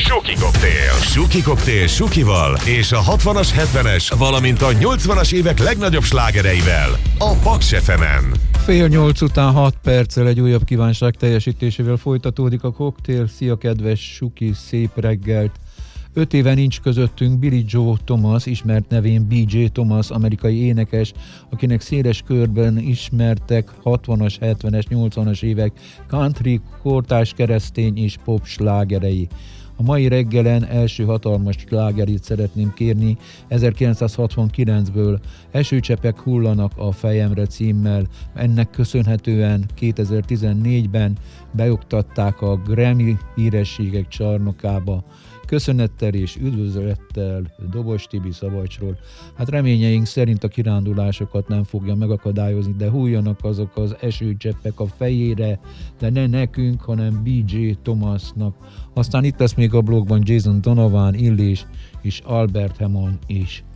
Suki Koktél. Suki Koktél Sukival és a 60-as, 70-es, valamint a 80-as évek legnagyobb slágereivel a Paks FM-en. 7:30 után 6 perccel egy újabb kívánság teljesítésével folytatódik a koktél. Szia kedves Suki, szép reggelt! 5 éve nincs közöttünk Billie Joe Thomas, ismert nevén BJ Thomas, amerikai énekes, akinek széles körben ismertek 60-as, 70-es, 80-as évek country, kortárs keresztény és pop slágerei. A mai reggelen első hatalmas slágerét szeretném kérni 1969-ből, Esőcseppek hullanak a fejemre címmel. Ennek köszönhetően 2014-ben beoktatták a Grammy hírességek csarnokába. Köszönettel és üdvözlettel Dobos Tibi Szabolcsról. Hát reményeink szerint a kirándulásokat nem fogja megakadályozni, de hulljanak azok az esőcseppek a fejére, de ne nekünk, hanem BJ Thomasnak. Aztán itt lesz még a blogban Jason Donovan, Illés és Albert Hammond is.